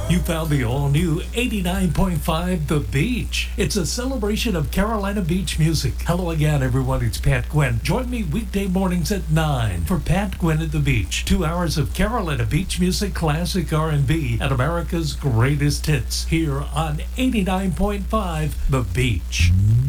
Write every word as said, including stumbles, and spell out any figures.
You found the all-new eighty-nine point five The Beach. It's a celebration of Carolina Beach music. Hello again, everyone. It's Pat Gwynn. Join me weekday mornings at nine for Pat Gwynn at the Beach. Two hours of Carolina Beach music, classic R and B, and America's greatest hits here on eighty-nine point five The Beach.